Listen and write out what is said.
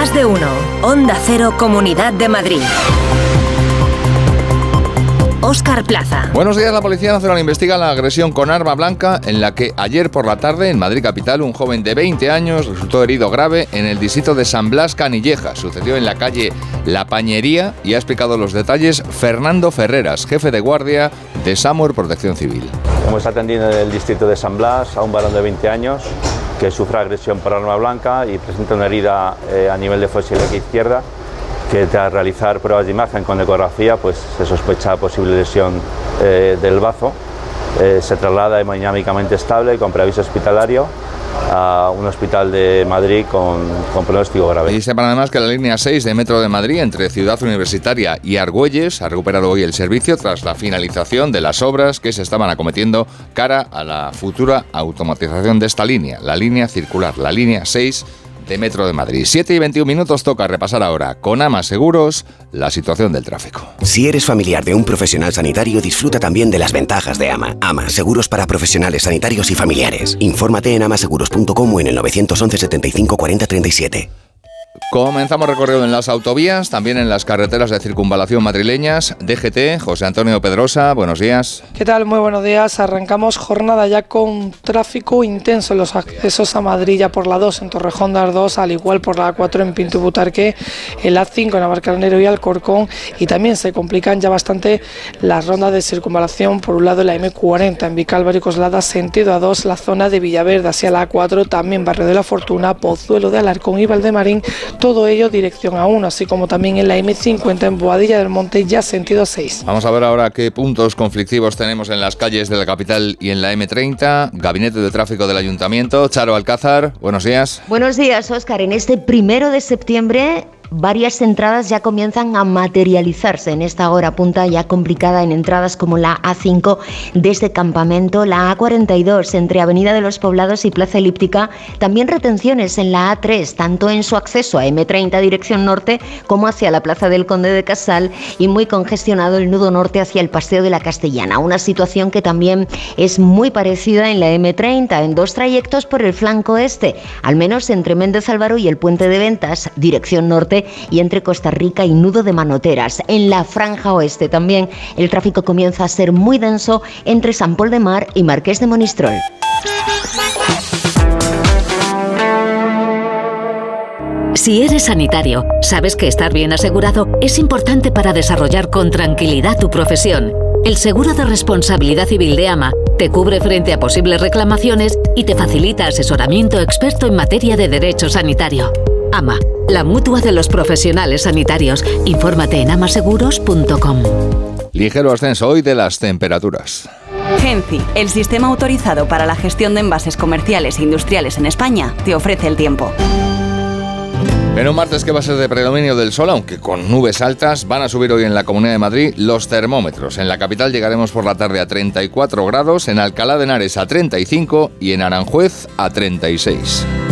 Más de uno. Onda Cero, Comunidad de Madrid. Óscar Plaza. Buenos días. La Policía Nacional investiga la agresión con arma blanca en la que ayer por la tarde en Madrid capital un joven de 20 años resultó herido grave en el distrito de San Blas, Canilleja. Sucedió en la calle La Pañería y ha explicado los detalles Fernando Ferreras, jefe de guardia de SAMUR Protección Civil. Hemos atendido en el distrito de San Blas a un varón de 20 años que sufre agresión por arma blanca y presenta una herida a nivel de fosa ilíaca izquierda, que tras realizar pruebas de imagen con ecografía pues se sospecha posible lesión del bazo. Se traslada hemodinámicamente estable con preaviso hospitalario a un hospital de Madrid con pronóstico grave. Y sepan además que la línea 6 de Metro de Madrid entre Ciudad Universitaria y Argüelles ha recuperado hoy el servicio tras la finalización de las obras que se estaban acometiendo cara a la futura automatización de esta línea, la línea circular, la línea 6 de Metro de Madrid. 7:21 toca repasar ahora con AMA Seguros la situación del tráfico. Si eres familiar de un profesional sanitario, disfruta también de las ventajas de AMA. AMA, seguros para profesionales sanitarios y familiares. Infórmate en amaseguros.com o en el 911 75 40 37. Comenzamos recorrido en las autovías, también en las carreteras de circunvalación madrileñas. DGT, José Antonio Pedrosa, buenos días. ¿Qué tal? Muy buenos días. Arrancamos jornada ya con tráfico intenso en los accesos a Madrid, ya por la 2 en Torrejón de Ardoz, al igual por la A4 en Pinto Butarque, el A5 en Navalcarnero y Alcorcón, y también se complican ya bastante las rondas de circunvalación. Por un lado la M40 en Vicálvaro y Coslada, sentido A2, la zona de Villaverde hacia la A4, también Barrio de la Fortuna, Pozuelo de Alarcón y Valdemarín, todo ello dirección A1, así como también en la M50 en Boadilla del Monte, ya sentido 6. Vamos a ver ahora qué puntos conflictivos tenemos en las calles de la capital y en la M30. Gabinete de Tráfico del Ayuntamiento, Charo Alcázar, buenos días. Buenos días, Óscar. En este 1 de septiembre... varias entradas ya comienzan a materializarse en esta hora punta ya complicada en entradas como la A5 desde Campamento, la A42 entre Avenida de los Poblados y Plaza Elíptica, también retenciones en la A3, tanto en su acceso a M30 dirección norte como hacia la Plaza del Conde de Casal, y muy congestionado el nudo norte hacia el Paseo de la Castellana, una situación que también es muy parecida en la M30, en dos trayectos por el flanco este, al menos entre Méndez Álvaro y el Puente de Ventas, dirección norte, y entre Costa Rica y Nudo de Manoteras. En la franja oeste también el tráfico comienza a ser muy denso entre San Pol de Mar y Marqués de Monistrol. Si eres sanitario, sabes que estar bien asegurado es importante para desarrollar con tranquilidad tu profesión. El seguro de responsabilidad civil de AMA te cubre frente a posibles reclamaciones y te facilita asesoramiento experto en materia de derecho sanitario. AMA, la mutua de los profesionales sanitarios. Infórmate en amaseguros.com. Ligero ascenso hoy de las temperaturas. Genci, el sistema autorizado para la gestión de envases comerciales e industriales en España, te ofrece el tiempo. En un martes que va a ser de predominio del sol, aunque con nubes altas, van a subir hoy en la Comunidad de Madrid los termómetros. En la capital llegaremos por la tarde a 34 grados, en Alcalá de Henares a 35 y en Aranjuez a 36.